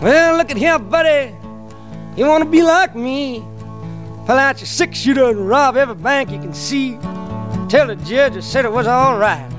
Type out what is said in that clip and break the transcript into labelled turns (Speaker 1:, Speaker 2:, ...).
Speaker 1: Well, look at here, buddy. You want to be like me? Pull out your 6-shooter and rob every bank you can see. Tell the judge I said it was all right.